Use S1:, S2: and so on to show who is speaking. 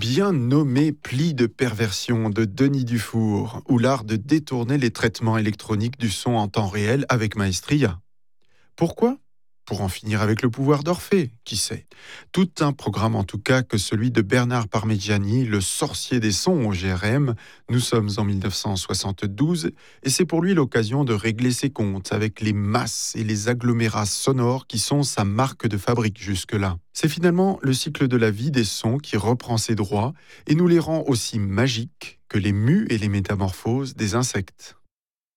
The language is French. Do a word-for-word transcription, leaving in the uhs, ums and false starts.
S1: bien nommé Pli de perversion de Denis Dufour, ou l'art de détourner les traitements électroniques du son en temps réel avec maestria. Pourquoi ? Pour en finir avec le pouvoir d'Orphée, qui sait. Tout un programme en tout cas que celui de Bernard Parmigiani, le sorcier des sons au G R M. Nous sommes en mille neuf cent soixante-douze et c'est pour lui l'occasion de régler ses comptes avec les masses et les agglomérats sonores qui sont sa marque de fabrique jusque-là. C'est finalement le cycle de la vie des sons qui reprend ses droits et nous les rend aussi magiques que les mues et les métamorphoses des insectes.